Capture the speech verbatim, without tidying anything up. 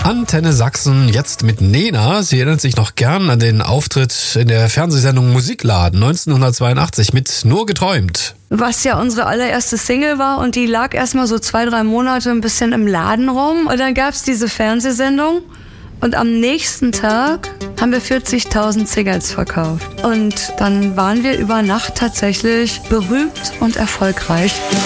Antenne Sachsen, jetzt mit Nena. Sie erinnert sich noch gern an den Auftritt in der Fernsehsendung Musikladen neunzehnhundertzweiundachtzig mit Nur geträumt. Was ja unsere allererste Single war, und die lag erstmal so zwei, drei Monate ein bisschen im Laden rum. Und dann gab's diese Fernsehsendung und am nächsten Tag haben wir vierzigtausend Singles verkauft. Und dann waren wir über Nacht tatsächlich berühmt und erfolgreich.